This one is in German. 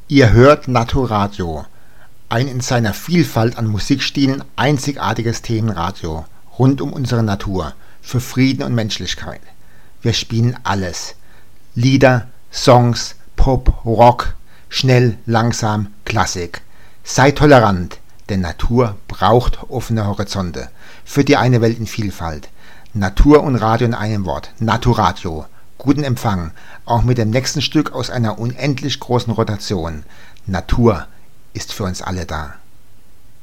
Ihr hört Naturadio, ein in seiner Vielfalt an Musikstilen einzigartiges Themenradio rund um unsere Natur, für Frieden und Menschlichkeit. Wir spielen alles. Lieder, Songs, Pop, Rock, schnell, langsam, Klassik. Sei tolerant, denn Natur braucht offene Horizonte. Für die eine Welt in Vielfalt. Natur und Radio in einem Wort. Naturadio. Guten Empfang, auch mit dem nächsten Stück aus einer unendlich großen Rotation. Natur ist für uns alle da.